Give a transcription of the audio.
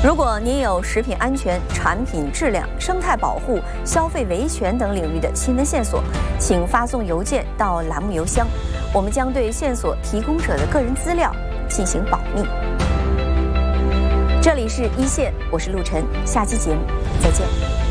如果您有食品安全、产品质量、生态保护、消费维权等领域的新闻线索，请发送邮件到栏目邮箱，我们将对线索提供者的个人资料进行保密。这里是一线，我是陆晨，下期节目再见。